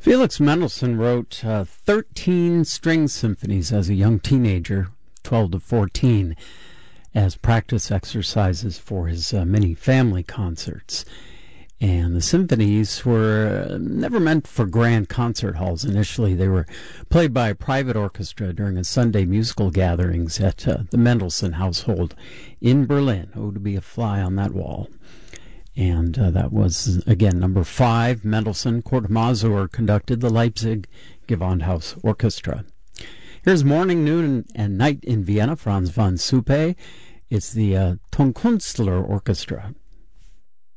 Felix Mendelssohn wrote 13 string symphonies as a young teenager, 12 to 14, as practice exercises for his many family concerts. And the symphonies were never meant for grand concert halls. Initially, they were played by a private orchestra during Sunday musical gatherings at the Mendelssohn household in Berlin. Oh, to be a fly on that wall. And that was, again, number 5, Mendelssohn. Kurt Masur conducted the Leipzig Gewandhaus Orchestra. Here's Morning, Noon, and Night in Vienna, Franz von Suppe. It's the Tonkünstler Orchestra.